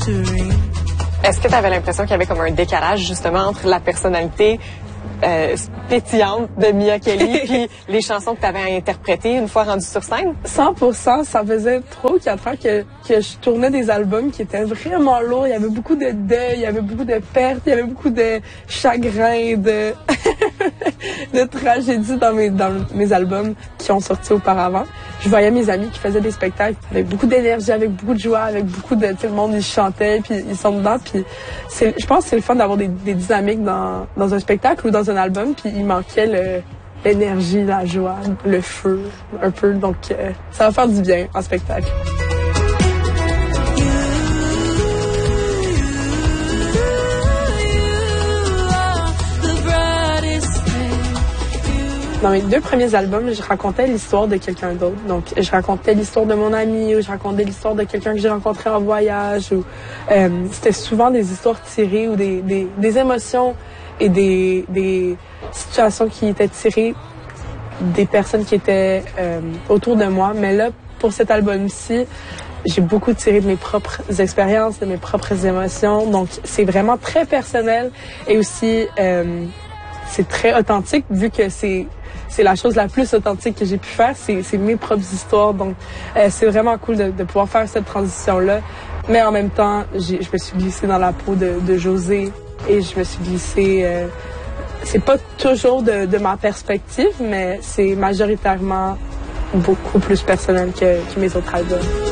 mystery. Est-ce que tu avais l'impression qu'il y avait comme un décalage justement entre la personnalité pétillante de Mia Kelly puis les chansons que tu avais à interpréter une fois rendue sur scène? 100%, ça faisait 3 ou 4 ans que je tournais des albums qui étaient vraiment lourds. Il y avait beaucoup de deuil, il y avait beaucoup de pertes, il y avait beaucoup de chagrin, de de tragédie dans mes albums qui ont sorti auparavant. Je voyais mes amis qui faisaient des spectacles avec beaucoup d'énergie, avec beaucoup de joie, avec beaucoup de... Tout le monde, ils chantaient, puis ils sont dedans. Puis je pense que c'est le fun d'avoir des dynamiques dans un spectacle ou dans un album. Puis il manquait l'énergie, la joie, le feu, un peu. Donc, ça va faire du bien en spectacle. Dans mes 2 premiers albums, je racontais l'histoire de quelqu'un d'autre. Donc, je racontais l'histoire de mon ami ou je racontais l'histoire de quelqu'un que j'ai rencontré en voyage. Ou c'était souvent des histoires tirées ou des émotions et des situations qui étaient tirées des personnes qui étaient autour de moi. Mais là, pour cet album-ci, j'ai beaucoup tiré de mes propres expériences, de mes propres émotions. Donc, c'est vraiment très personnel et aussi c'est très authentique vu que c'est la chose la plus authentique que j'ai pu faire, c'est mes propres histoires. Donc, c'est vraiment cool de pouvoir faire cette transition-là. Mais en même temps, je me suis glissée dans la peau de José et je me suis glissée... c'est pas toujours de ma perspective, mais c'est majoritairement beaucoup plus personnel que mes autres albums.